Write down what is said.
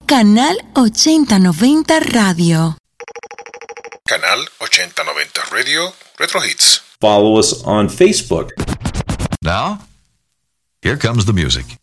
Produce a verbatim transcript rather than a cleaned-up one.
Canal ochenta noventa Radio. Canal ochenta noventa Radio, Retro Hits. Follow us on Facebook. Now, here comes the music.